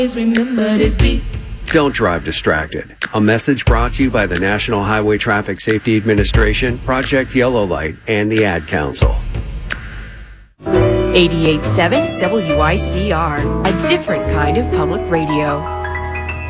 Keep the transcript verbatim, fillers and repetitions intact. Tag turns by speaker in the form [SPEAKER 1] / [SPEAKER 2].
[SPEAKER 1] Remember this beat.
[SPEAKER 2] Don't drive distracted. A message brought to you by the National Highway Traffic Safety Administration, Project Yellow Light, and the Ad Council.
[SPEAKER 3] eighty-eight point seven W I C R, a different kind of public radio.